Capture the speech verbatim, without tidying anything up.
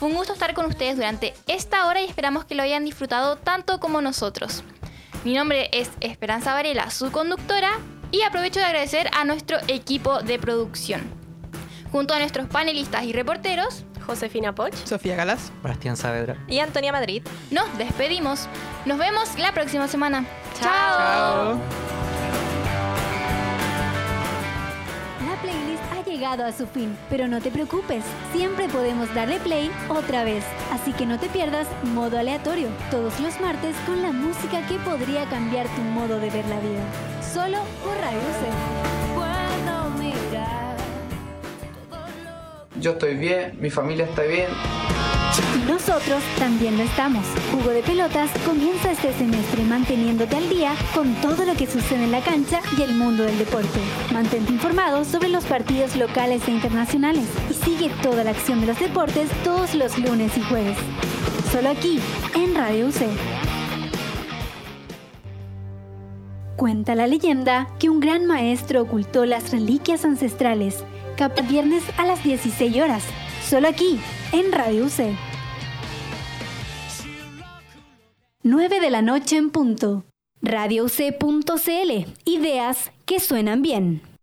Fue un gusto estar con ustedes durante esta hora y esperamos que lo hayan disfrutado tanto como nosotros. Mi nombre es Esperanza Varela, su conductora, y aprovecho de agradecer a nuestro equipo de producción. Junto a nuestros panelistas y reporteros, Josefina Poch, Sofía Galas, Bastián Saavedra y Antonia Madrid. Nos despedimos. Nos vemos la próxima semana. Chao. Chao. La playlist ha llegado a su fin, pero no te preocupes, siempre podemos darle play otra vez. Así que no te pierdas Modo Aleatorio, todos los martes con la música que podría cambiar tu modo de ver la vida. Solo por Radio U C. Yo estoy bien, mi familia está bien. Y nosotros también lo estamos. Jugo de Pelotas comienza este semestre manteniéndote al día con todo lo que sucede en la cancha y el mundo del deporte. Mantente informado sobre los partidos locales e internacionales y sigue toda la acción de los deportes todos los lunes y jueves. Solo aquí, en Radio U C. Cuenta la leyenda que un gran maestro ocultó las reliquias ancestrales cada viernes a las dieciséis horas. Solo aquí, en Radio U C. nueve de la noche en punto. radio u c punto c l. Ideas que suenan bien.